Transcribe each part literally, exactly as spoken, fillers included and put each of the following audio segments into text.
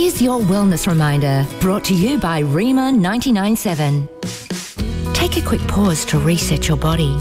Here's your wellness reminder, brought to you by Rima ninety-nine seven. Take a quick pause to reset your body.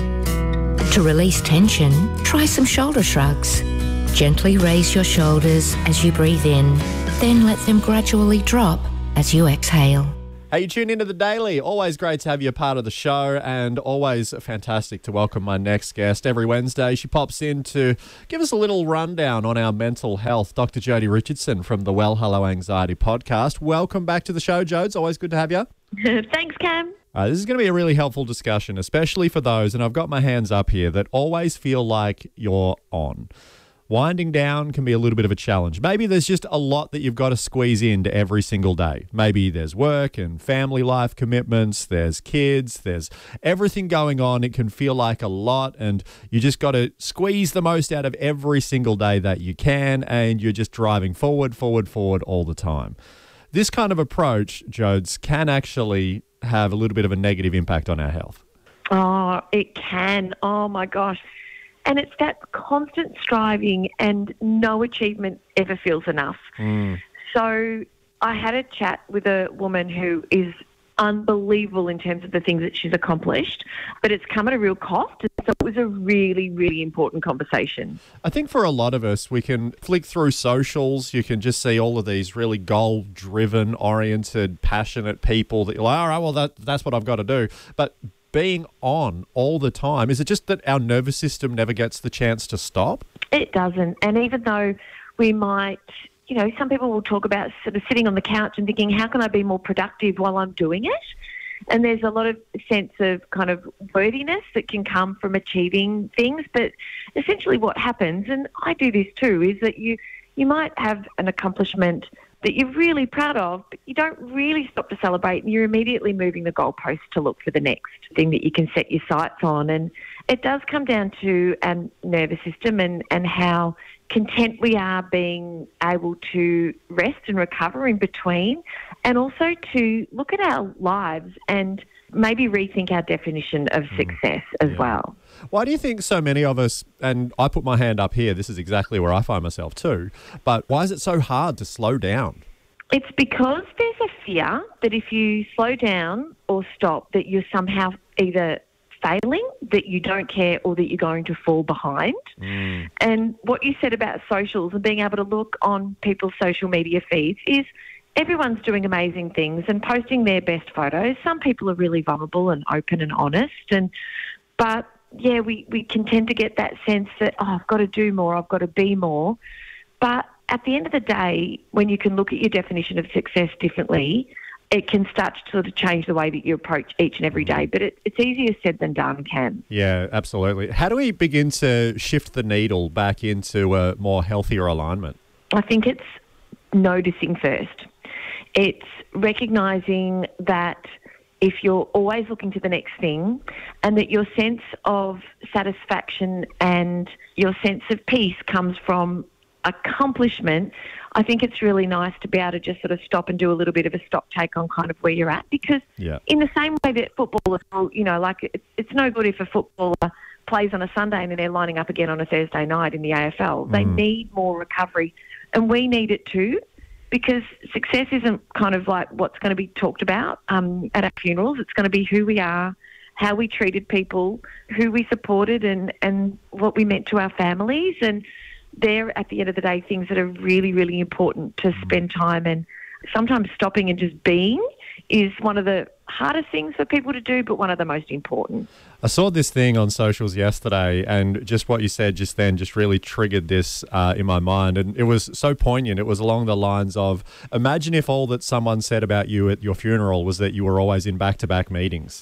To release tension, try some shoulder shrugs. Gently raise your shoulders as you breathe in, then let them gradually drop as you exhale. Hey, you tune into The Daily. Always great to have you a part of the show, and always fantastic to welcome my next guest. Every Wednesday, she pops in to give us a little rundown on our mental health. Doctor Jodie Richardson from the Well Hello Anxiety podcast. Welcome back to the show, Jo. It's always good to have you. Thanks, Cam. Uh, this is going to be a really helpful discussion, especially for those, and I've got my hands up here, that always feel like you're on. Winding down can be a little bit of a challenge. Maybe there's just a lot that you've got to squeeze into every single day. Maybe there's work and family life commitments, there's kids, there's everything going on. It can feel like a lot, and you just got to squeeze the most out of every single day that you can, and you're just driving forward, forward, forward all the time. This kind of approach, Jodes, can actually have a little bit of a negative impact on our health. Oh, it can. Oh, my gosh. And it's that constant striving, and no achievement ever feels enough. Mm. So I had a chat with a woman who is unbelievable in terms of the things that she's accomplished, but it's come at a real cost. So it was a really, really important conversation. I think for a lot of us, we can flick through socials. You can just see all of these really goal-driven, oriented, passionate people that you're like, all right, well, that, that's what I've got to do. But being on all the time, is it just that our nervous system never gets the chance to stop? It doesn't. And even though we might, you know, some people will talk about sort of sitting on the couch and thinking, how can I be more productive while I'm doing it? And there's a lot of sense of kind of worthiness that can come from achieving things. But essentially what happens, and I do this too, is that you, you might have an accomplishment that you're really proud of, but you don't really stop to celebrate, and you're immediately moving the goalpost to look for the next thing that you can set your sights on. And it does come down to our nervous system and, and how content we are being able to rest and recover in between, and also to look at our lives and maybe rethink our definition of success as yeah. well. Why do you think so many of us, and I put my hand up here, this is exactly where I find myself too, but why is it so hard to slow down? It's because there's a fear that if you slow down or stop, that you're somehow either failing, that you don't care, or that you're going to fall behind. Mm. And what you said about socials and being able to look on people's social media feeds is everyone's doing amazing things and posting their best photos. Some people are really vulnerable and open and honest, and but yeah, we, we can tend to get that sense that, oh, I've got to do more, I've got to be more. But at the end of the day, when you can look at your definition of success differently, it can start to sort of change the way that you approach each and every day. But it, it's easier said than done, Cam. Yeah, absolutely. How do we begin to shift the needle back into a more healthier alignment? I think it's noticing first. It's recognising that if you're always looking to the next thing, and that your sense of satisfaction and your sense of peace comes from accomplishment, I think it's really nice to be able to just sort of stop and do a little bit of a stock take on kind of where you're at. Because yeah. in the same way that footballers, you know, like it's, it's no good if a footballer plays on a Sunday and then they're lining up again on a Thursday night in the A F L. Mm. They need more recovery, and we need it too. Because success isn't kind of like what's going to be talked about um, at our funerals. It's going to be who we are, how we treated people, who we supported, and, and what we meant to our families. And they're, at the end of the day, things that are really, really important to spend time. And sometimes stopping and just being is one of the hardest things for people to do, but one of the most important. I saw this thing on socials yesterday, and just what you said just then just really triggered this uh, in my mind. And it was so poignant. It was along the lines of, imagine if all that someone said about you at your funeral was that you were always in back-to-back meetings.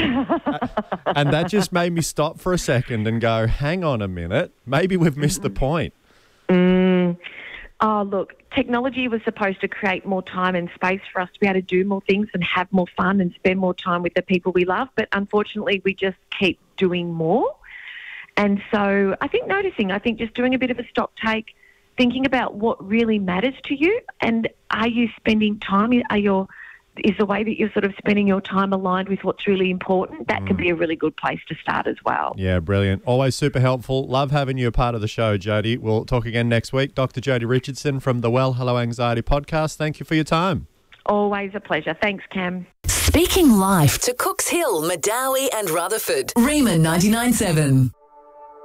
And that just made me stop for a second and go, hang on a minute, maybe we've missed the point. Mm. Oh, look, technology was supposed to create more time and space for us to be able to do more things and have more fun and spend more time with the people we love. But unfortunately, we just keep doing more. And so I think noticing, I think just doing a bit of a stock take, thinking about what really matters to you, and are you spending time, are your is the way that you're sort of spending your time aligned with what's really important, that can be a really good place to start as well. Yeah, brilliant. Always super helpful. Love having you a part of the show, Jody. We'll talk again next week. Doctor Jody Richardson from the Well Hello Anxiety podcast. Thank you for your time. Always a pleasure. Thanks, Cam. Speaking life to Cooks Hill, Madawi and Rutherford. Rima ninety-nine point seven.